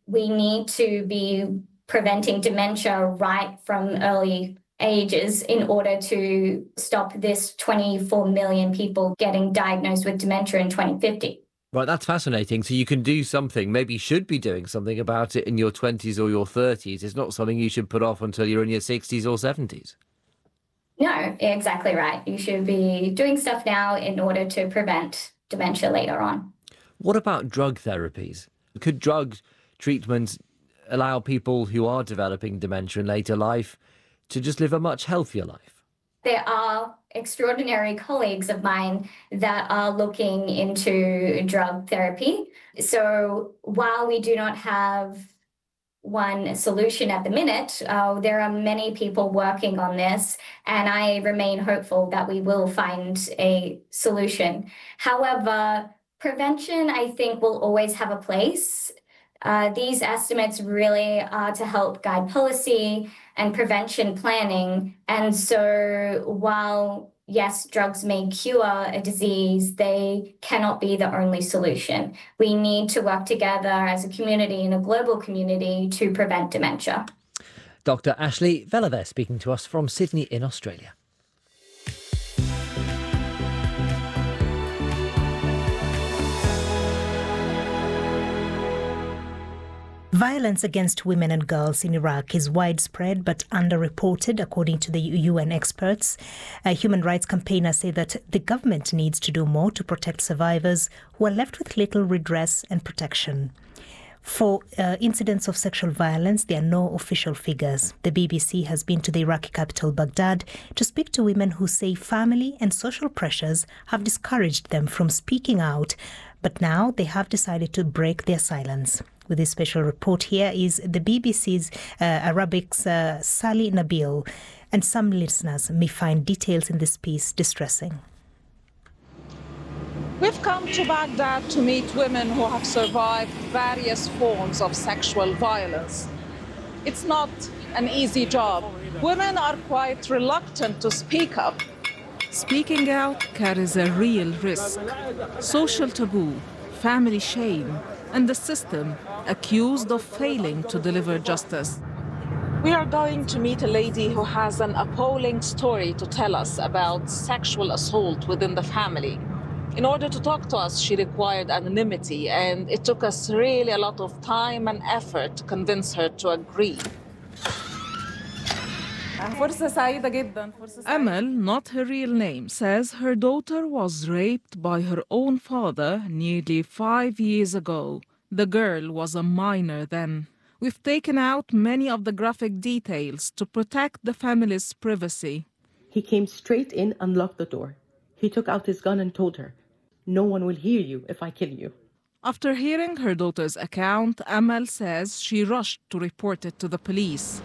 we need to be preventing dementia right from early ages in order to stop this 24 million people getting diagnosed with dementia in 2050. Right, that's fascinating. So you can do something, maybe you should be doing something about it in your 20s or your 30s. It's not something you should put off until you're in your 60s or 70s. No, exactly right. You should be doing stuff now in order to prevent dementia later on. What about drug therapies? Could drug treatments allow people who are developing dementia in later life to just live a much healthier life? There are extraordinary colleagues of mine that are looking into drug therapy. So while we do not have one solution at the minute, there are many people working on this, and I remain hopeful that we will find a solution. However, prevention, I think, will always have a place. These estimates really are to help guide policy and prevention planning. And so while, yes, drugs may cure a disease, they cannot be the only solution. We need to work together as a community and a global community to prevent dementia. Dr. Ashley Vella there speaking to us from Sydney in Australia. Violence against women and girls in Iraq is widespread but underreported, according to the UN experts. Human rights campaigners say that the government needs to do more to protect survivors who are left with little redress and protection. For incidents of sexual violence, there are no official figures. The BBC has been to the Iraqi capital, Baghdad, to speak to women who say family and social pressures have discouraged them from speaking out, but now they have decided to break their silence. With this special report here is the BBC's Arabic's Sally Nabil, and some listeners may find details in this piece distressing. We've come to Baghdad to meet women who have survived various forms of sexual violence. It's not an easy job. Women are quite reluctant to speak up. Speaking out carries a real risk. Social taboo, family shame, and the system accused of failing to deliver justice. We are going to meet a lady who has an appalling story to tell us about sexual assault within the family. In order to talk to us, she required anonymity, and it took us really a lot of time and effort to convince her to agree. Amal, not her real name, says her daughter was raped by her own father nearly 5 years ago. The girl was a minor then. We've taken out many of the graphic details to protect the family's privacy. He came straight in and locked the door. He took out his gun and told her, "No one will hear you if I kill you." After hearing her daughter's account, Amal says she rushed to report it to the police.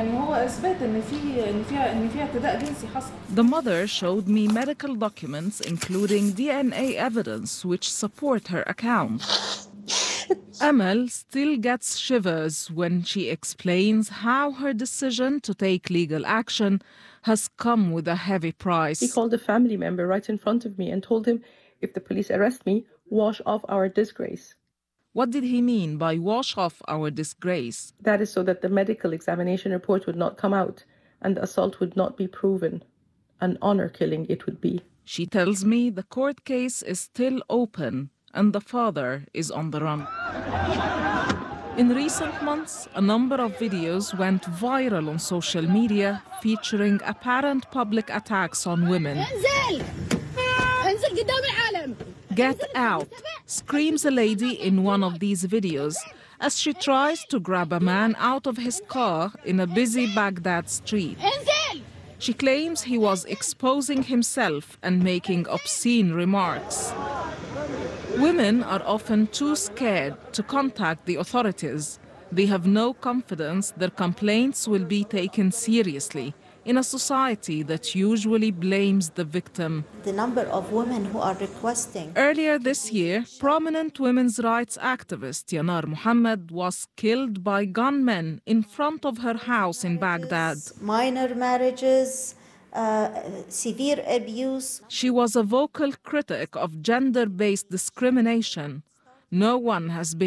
The mother showed me medical documents, including DNA evidence, which support her account. Amal still gets shivers when she explains how her decision to take legal action has come with a heavy price. He called a family member right in front of me and told him, "If the police arrest me, wash off our disgrace." What did he mean by wash off our disgrace? That is so that the medical examination report would not come out and the assault would not be proven. An honor killing it would be. She tells me the court case is still open and the father is on the run. In recent months, a number of videos went viral on social media featuring apparent public attacks on women. "Get out," screams a lady in one of these videos as she tries to grab a man out of his car in a busy Baghdad street. She claims he was exposing himself and making obscene remarks. Women are often too scared to contact the authorities. They have no confidence their complaints will be taken seriously in a society that usually blames the victim. The number of women who are requesting. Earlier this year, prominent women's rights activist Yanar Mohammed was killed by gunmen in front of her house in Baghdad. Minor marriages, severe abuse. She was a vocal critic of gender-based discrimination. No one has been